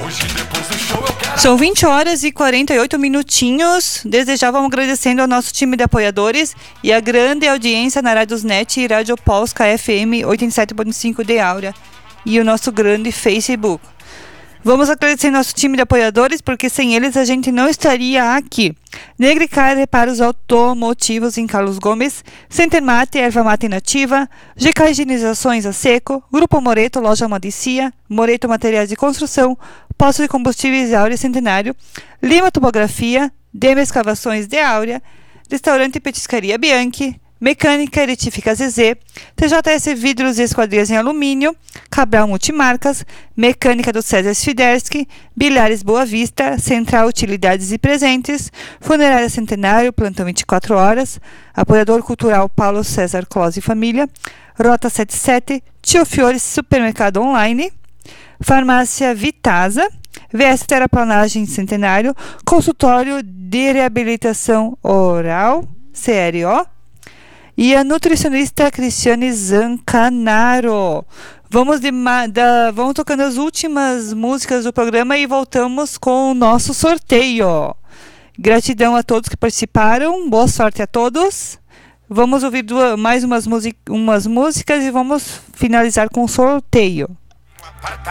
São 20 horas e 48 minutinhos. Desejávamos agradecendo ao nosso time de apoiadores e a grande audiência na Radiosnet e Rádio Polska FM 87.5 de Áurea e o nosso grande Facebook. Vamos agradecer nosso time de apoiadores, porque sem eles a gente não estaria aqui. Negricar Reparos Automotivos em Carlos Gomes, Center Mate, Erva Mate Nativa, GK Higienizações a Seco, Grupo Moreto, Loja Modicia, Moreto Materiais de Construção, Posto de Combustíveis Áurea Centenário, Lima Topografia, Dema Escavações de Áurea, Restaurante e Petiscaria Bianchi, Mecânica e Retífica ZZ, TJS Vidros e Esquadrias em Alumínio, Cabral Multimarcas, Mecânica do César Sfiderski, Bilhares Boa Vista, Central Utilidades e Presentes, Funerária Centenário, Plantão 24 Horas, Apoiador Cultural Paulo César Close e Família, Rota 77, Tio Fiores Supermercado Online, Farmácia Vitasa, VS Terraplanagem Centenário, Consultório de Reabilitação Oral, CRO, e a nutricionista Cristiane Zancanaro. Vamos tocando as últimas músicas do programa e voltamos com o nosso sorteio. Gratidão a todos que participaram, boa sorte a todos. Vamos ouvir umas músicas e vamos finalizar com o sorteio.